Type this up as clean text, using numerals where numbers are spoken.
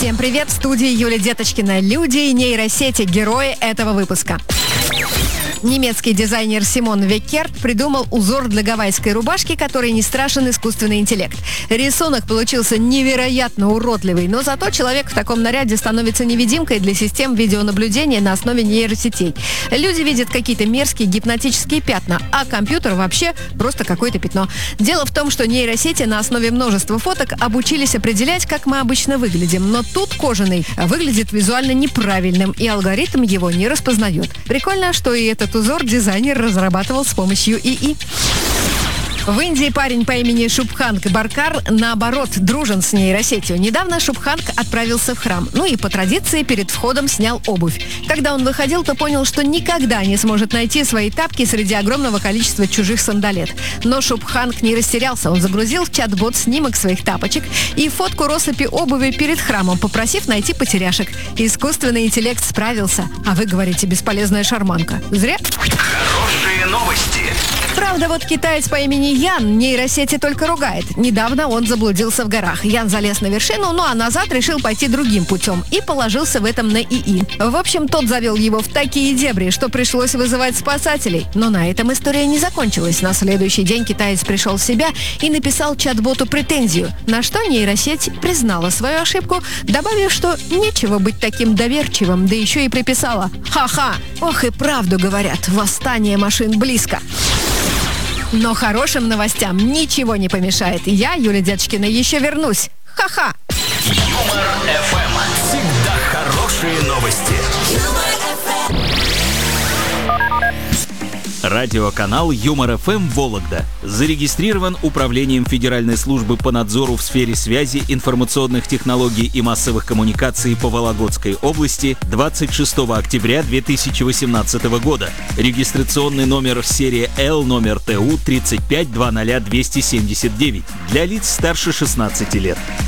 Всем привет, в студии Юлия Деточкина. Люди и нейросети – герои этого выпуска. Немецкий дизайнер Симон Веккерт придумал узор для гавайской рубашки, который не страшен искусственный интеллект. Рисунок получился невероятно уродливый, но зато человек в таком наряде становится невидимкой для систем видеонаблюдения на основе нейросетей. Люди видят какие-то мерзкие гипнотические пятна, а компьютер вообще просто какое-то пятно. Дело в том, что нейросети на основе множества фоток обучились определять, как мы обычно выглядим, но тут кожаный выглядит визуально неправильным, и алгоритм его не распознает. Прикольно, что и этот узор дизайнер разрабатывал с помощью ИИ. В Индии парень по имени Шубханг Баркар, наоборот, дружен с нейросетью. Недавно Шубханг отправился в храм. Ну и по традиции перед входом снял обувь. Когда он выходил, то понял, что никогда не сможет найти свои тапки среди огромного количества чужих сандалет. Но Шубханг не растерялся. Он загрузил в чат-бот снимок своих тапочек и фотку россыпи обуви перед храмом, попросив найти потеряшек. Искусственный интеллект справился. А вы говорите, бесполезная шарманка. Зря. Хорошие новости. Правда, вот китаец по имени Ян нейросети только ругает. Недавно он заблудился в горах. Ян залез на вершину, ну а назад решил пойти другим путем и положился в этом на ИИ. В общем, тот завел его в такие дебри, что пришлось вызывать спасателей. Но на этом история не закончилась. На следующий день китаец пришел в себя и написал чат-боту претензию, на что нейросеть признала свою ошибку, добавив, что нечего быть таким доверчивым, да еще и приписала: «Ха-ха! Ох и правду говорят, восстание машин близко». Но хорошим новостям ничего не помешает. Я, Юлия Деточкина, еще вернусь. Ха-ха! Юмор ФМ. Всегда хорошие новости. Радиоканал Юмор ФМ Вологда зарегистрирован Управлением Федеральной службы по надзору в сфере связи, информационных технологий и массовых коммуникаций по Вологодской области 26 октября 2018 года. Регистрационный номер серия L, номер ТУ 3520279 для лиц старше 16 лет.